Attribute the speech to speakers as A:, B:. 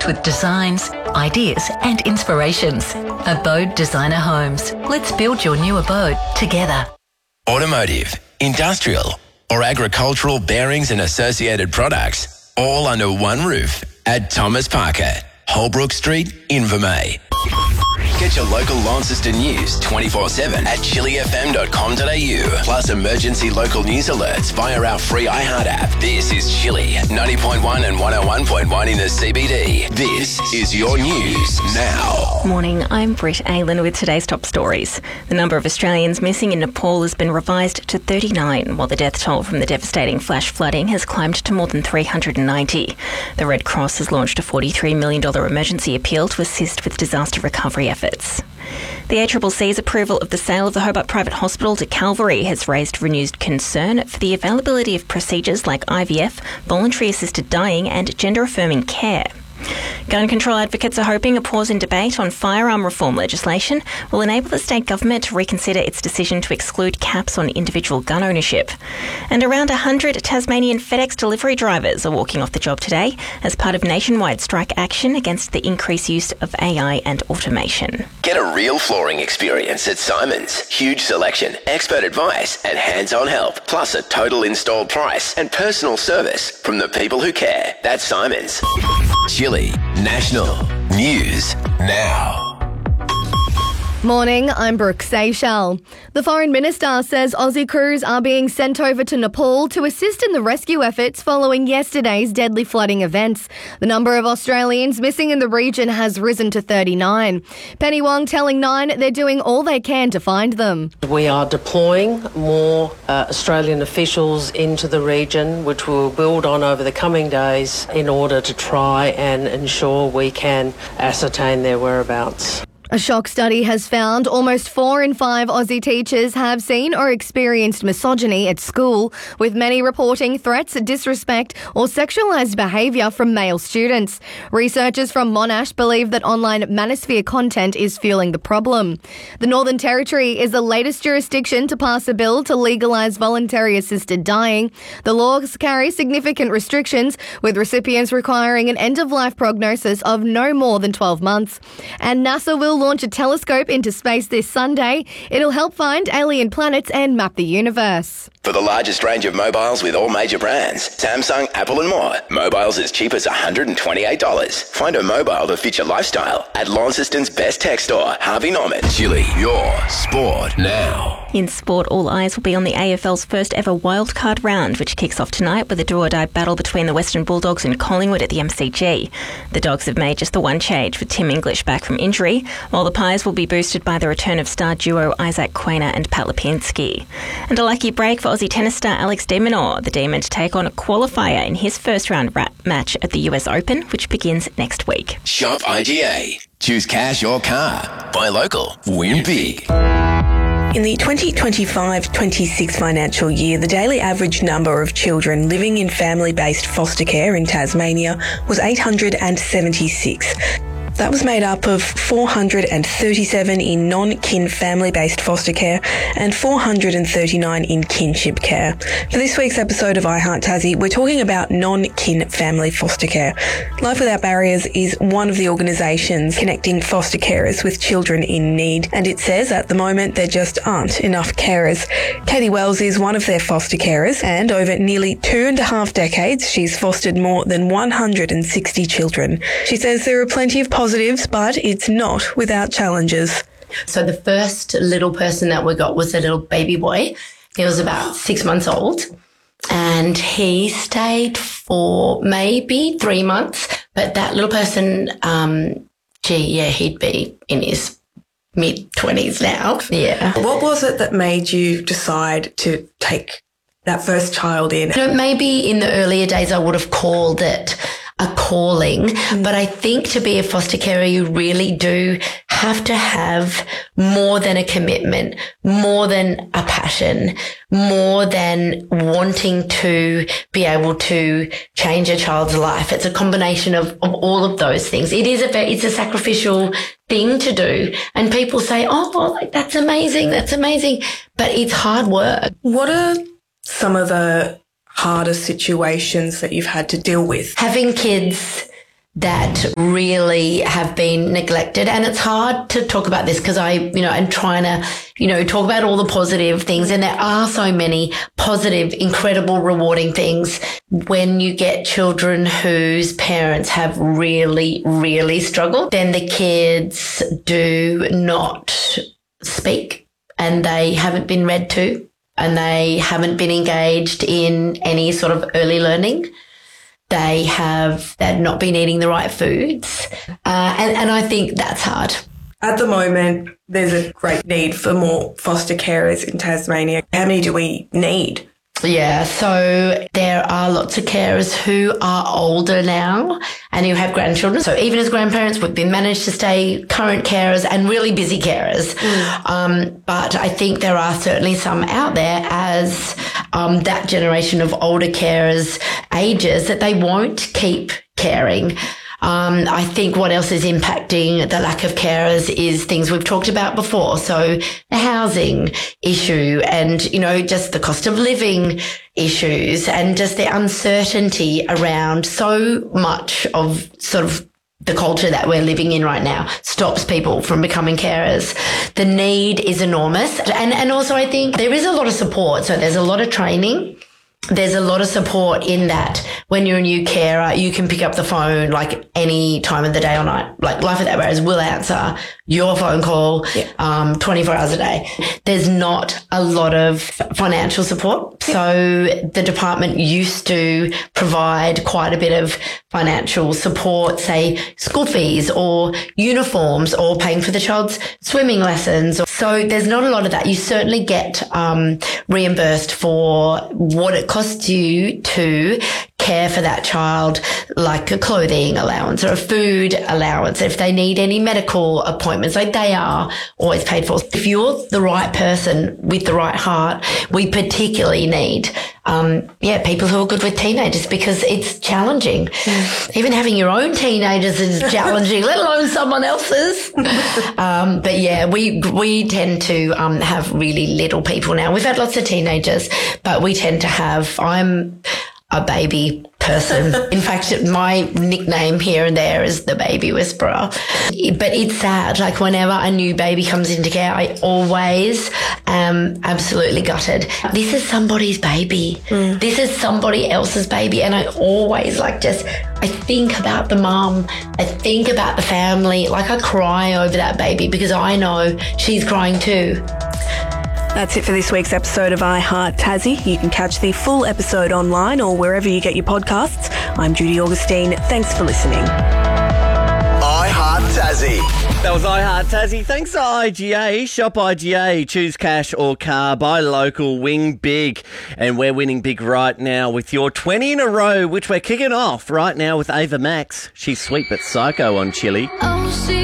A: packed with designs, ideas and inspirations. Abode Designer Homes. Let's build your new abode together.
B: Automotive, industrial or agricultural bearings and associated products, all under one roof at Thomas Parker, Holbrook Street, Invermay. Get your local Launceston news 24/7 at chillyfm.com.au. Plus emergency local news alerts via our free iHeart app. This is Chilly 90.1 and 101.1 in the CBD. This is your news now.
C: Morning, I'm Britt Aylan with today's top stories. The number of Australians missing in Nepal has been revised to 39, while the death toll from the devastating flash flooding has climbed to more than 390. The Red Cross has launched a $43 million emergency appeal to assist with disaster recovery efforts. The ACCC's approval of the sale of the Hobart Private Hospital to Calvary has raised renewed concern for the availability of procedures like IVF, voluntary assisted dying and gender-affirming care. Gun control advocates are hoping a pause in debate on firearm reform legislation will enable the state government to reconsider its decision to exclude caps on individual gun ownership. And around 100 Tasmanian FedEx delivery drivers are walking off the job today as part of nationwide strike action against the increased use of AI and automation.
B: Get a real flooring experience at Simon's. Huge selection, expert advice and hands-on help. Plus a total install price and personal service from the people who care. That's Simon's. Chilly National News Now.
D: Morning, I'm Brooke Seychelles. The Foreign Minister says Aussie crews are being sent over to Nepal to assist in the rescue efforts following yesterday's deadly flooding events. The number of Australians missing in the region has risen to 39. Penny Wong telling Nine they're doing all they can to find them.
E: We are deploying more Australian officials into the region, which we'll build on over the coming days in order to try and ensure we can ascertain their whereabouts.
D: A shock study has found almost 4 in 5 Aussie teachers have seen or experienced misogyny at school, with many reporting threats, disrespect or sexualised behaviour from male students. Researchers from Monash believe that online manosphere content is fueling the problem. The Northern Territory is the latest jurisdiction to pass a bill to legalise voluntary assisted dying. The laws carry significant restrictions, with recipients requiring an end-of-life prognosis of no more than 12 months. And NASA will launch a telescope into space this Sunday. It'll help find alien planets and map the universe.
B: For the largest range of mobiles with all major brands, Samsung, Apple and more, mobiles as cheap as $128. Find a mobile to fit your lifestyle at Launceston's best tech store, Harvey Norman. Chilly, your sport now.
C: In sport, all eyes will be on the AFL's first ever wildcard round, which kicks off tonight with a do-or-die battle between the Western Bulldogs and Collingwood at the MCG. The Dogs have made just the one change, with Tim English back from injury, while the Pies will be boosted by the return of star duo Isaac Quainer and Pat Lipinski. And a lucky break for Aussie tennis star Alex de Minaur, the Demon to take on a qualifier in his first round match at the US Open, which begins next week.
B: Shop IGA. Choose cash or car. Buy local. Win big.
F: In the 2025-26 financial year, the daily average number of children living in family-based foster care in Tasmania was 876. That was made up of 437 in non-kin family-based foster care and 439 in kinship care. For this week's episode of iHeart Tassie, we're talking about non-kin family foster care. Life Without Barriers is one of the organisations connecting foster carers with children in need, and it says at the moment there just aren't enough carers. Katie Wells is one of their foster carers, and over nearly 2.5 decades, she's fostered more than 160 children. She says there are plenty of positives, but it's not without challenges.
G: So the first little person that we got was a little baby boy. He was about 6 months old and he stayed for maybe 3 months. But that little person, he'd be in his mid-20s now. Yeah.
F: What was it that made you decide to take that first child in?
G: You know, maybe in the earlier days I would have called it a calling, but I think to be a foster carer, you really do have to have more than a commitment, more than a passion, more than wanting to be able to change a child's life. It's a combination of all of those things. It's a sacrificial thing to do. And people say, that's amazing. But it's hard work.
F: What are some of the harder situations that you've had to deal with?
G: Having kids that really have been neglected. And it's hard to talk about this because I'm trying to, talk about all the positive things. And there are so many positive, incredible, rewarding things when you get children whose parents have really, really struggled. Then the kids do not speak and they haven't been read to and they haven't been engaged in any sort of early learning. They've not been eating the right foods. And I think that's hard.
F: At the moment, there's a great need for more foster carers in Tasmania. How many do we need?
G: Yeah, so there are lots of carers who are older now and who have grandchildren. So even as grandparents, we've been managed to stay current carers and really busy carers. But I think there are certainly some out there as that generation of older carers ages that they won't keep caring. I think what else is impacting the lack of carers is things we've talked about before. So the housing issue and, just the cost of living issues and just the uncertainty around so much of sort of the culture that we're living in right now stops people from becoming carers. The need is enormous. And also I think there is a lot of support. So there's a lot of training. There's a lot of support in that when you're a new carer, you can pick up the phone like any time of the day or night. Like Life Without Barriers will answer your phone call 24 hours a day. There's not a lot of financial support. So the department used to provide quite a bit of financial support, say school fees or uniforms or paying for the child's swimming lessons. So there's not a lot of that. You certainly get reimbursed for what it costs you to care for that child, like a clothing allowance or a food allowance. If they need any medical appointments, like they are always paid for. If you're the right person with the right heart, we particularly need people who are good with teenagers because it's challenging. Even having your own teenagers is challenging, let alone someone else's. But yeah, we tend to have really little people now. We've had lots of teenagers, but we tend to have, I'm a baby person. In fact, my nickname here and there is the baby whisperer. But it's sad. Like whenever a new baby comes into care, I always am absolutely gutted. This is somebody's baby. This is somebody else's baby. And I always I think about the mum. I think about the family. Like I cry over that baby because I know she's crying too.
F: That's it for this week's episode of I Heart Tassie. You can catch the full episode online or wherever you get your podcasts. I'm Judy Augustine. Thanks for listening.
B: I Heart Tassie.
H: That was I Heart Tassie. Thanks to IGA. Shop IGA. Choose cash or car. Buy local. Win big. And we're winning big right now with your 20 in a row, which we're kicking off right now with Ava Max. She's sweet but psycho on Chili.
I: Oh, see.